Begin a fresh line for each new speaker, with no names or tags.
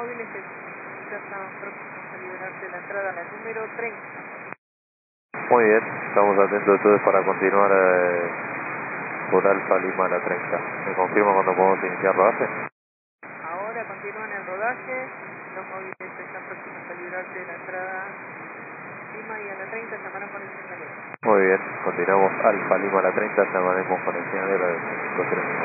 móviles que ya están próximos a liberarse la entrada a la número 30.
Muy bien, estamos atentos entonces para continuar por Alfa Lima a la 30. ¿Me confirma cuando podemos iniciar rodaje?
Ahora continúan el rodaje, los móviles están próximos a liberarse de la entrada Lima y a la 30 llamarán con el señalero.
Muy bien, continuamos Alfa Lima a la 30, llamaremos con el señalero de 53.